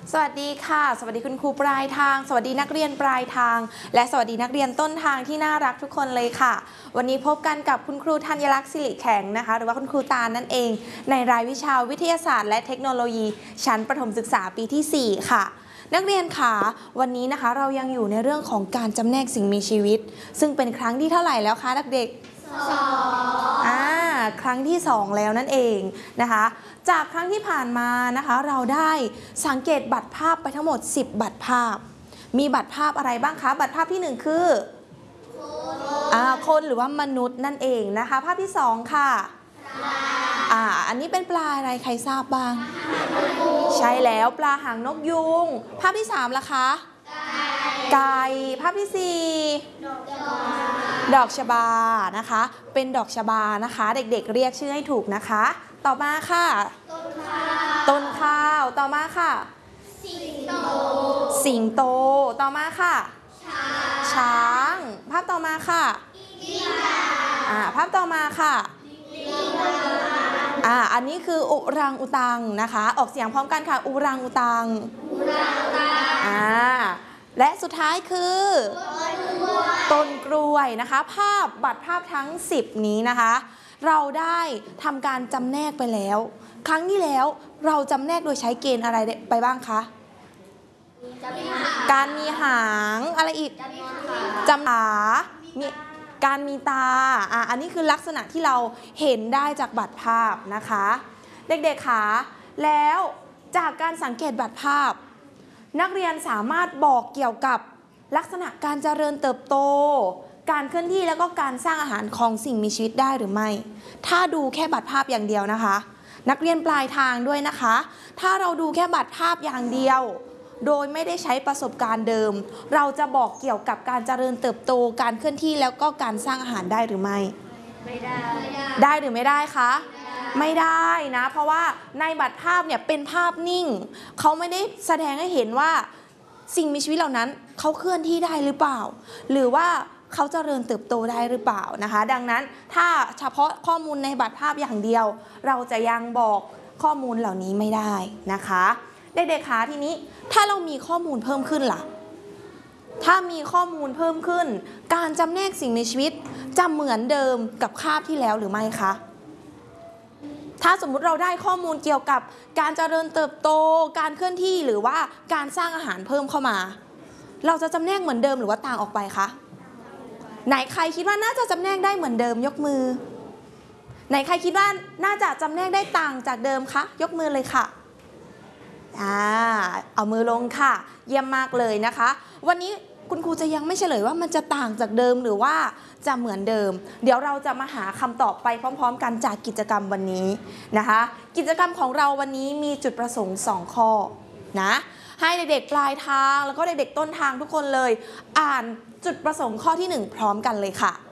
สวัสดีค่ะสวัสดีคุณครูปลายทางสวัสดีนักเรียนปลายทางและสวัสดีนักเรียนต้นทางที่น่ารักทุกคนเลยค่ะวันนี้พบกันกับคุณครูธัญลักษณ์สิริแข็งนะคะหรือว่าคุณครูตาลนั่นเองในรายวิชาวิทยาศาสตร์และเทคโนโลยีชั้นประถมศึกษาปีที่4ค่ะนักเรียนค่ะวันนี้นะคะเรายังอยู่ในเรื่องของการจำแนกสิ่งมีชีวิตซึ่งเป็นครั้งที่เท่าไหร่แล้วคะเด็กครั้งที่2แล้วนั่นเองนะคะจากครั้งที่ผ่านมานะคะเราได้สังเกตบัตรภาพไปทั้งหมด10บัตรภาพมีบัตรภาพอะไรบ้างคะบัตรภาพที่1คือคนหรือว่ามนุษย์นั่นเองนะคะภาพที่2ค่ะอันนี้เป็นปลาอะไรใครทราบบ้างใช่แล้วปลาหางนกยูงภาพที่3ล่ะคะไก่ภาพที่4ดอกชบานะคะเป็นดอกชบานะคะเด็กๆเรียกชื่อให้ถูกนะคะต่อมาค่ะต้นข้าวต่อมาค่ะสิงโตต่อมาค่ะช้างภาพต่อมาค่ะภาพต่อมาค่ะอันนี้คืออุรังอุตังนะคะออกเสียงพร้อมกันค่ะอุรังอุตังและสุดท้ายคือต้นกล้วยนะคะบัตรภาพทั้ง10นี้นะคะเราได้ทำการจำแนกไปแล้วครั้งที่แล้วเราจำแนกโดยใช้เกณฑ์อะไรไปบ้างคะการมีหางอะไรอีกจำขาการมีตาอันนี้คือลักษณะที่เราเห็นได้จากบัตรภาพนะคะเด็กๆคะแล้วจากการสังเกตบัตรภาพนักเรียนสามารถบอกเกี่ยวกับลักษณะการเจริญเติบโตการเคลื่อนที่แล้วก็การสร้างอาหารของสิ่งมีชีวิตได้หรือไม่ถ้าดูแค่บัตรภาพอย่างเดียวนะคะนักเรียนปลายทางด้วยนะคะถ้าเราดูแค่บัตรภาพอย่างเดียวโดยไม่ได้ใช้ประสบการณ์เดิมเราจะบอกเกี่ยวกับการเจริญเติบโตการเคลื่อนที่แล้วก็การสร้างอาหารได้หรือไม่ได้หรือไม่ได้คะไม่ได้นะเพราะว่าในบัตรภาพเนี่ยเป็นภาพนิ่งเขาไม่ได้แสดงให้เห็นว่าสิ่งมีชีวิตเหล่านั้นเขาเคลื่อนที่ได้หรือเปล่าหรือว่าเขาเจริญเติบโตได้หรือเปล่านะคะดังนั้นถ้าเฉพาะข้อมูลในบัตรภาพอย่างเดียวเราจะยังบอกข้อมูลเหล่านี้ไม่ได้นะคะเด็กๆคะทีนี้ถ้าเรามีข้อมูลเพิ่มขึ้นล่ะถ้ามีข้อมูลเพิ่มขึ้นการจำแนกสิ่งมีชีวิตจะเหมือนเดิมกับคาบที่แล้วหรือไม่คะถ้าสมมุติเราได้ข้อมูลเกี่ยวกับการเจริญเติบโตการเคลื่อนที่หรือว่าการสร้างอาหารเพิ่มเข้ามาเราจะจำแนกเหมือนเดิมหรือว่าต่างออกไปคะไหนใครคิดว่าน่าจะจำแนกได้เหมือนเดิมยกมือไหนใครคิดว่าน่าจะจำแนกได้ต่างจากเดิมคะยกมือเลยค่ะเอามือลงค่ะเยี่ยมมากเลยนะคะวันนี้คุณครูจะยังไม่เฉลยว่ามันจะต่างจากเดิมหรือว่าจะเหมือนเดิมเดี๋ยวเราจะมาหาคำตอบไปพร้อมๆกันจากกิจกรรมวันนี้นะคะกิจกรรมของเราวันนี้มีจุดประสงค์2ข้อนะให้เด็กๆปลายทางแล้วก็เด็กๆต้นทางทุกคนเลยอ่านจุดประสงค์ข้อที่1พร้อมกันเลยค่ะ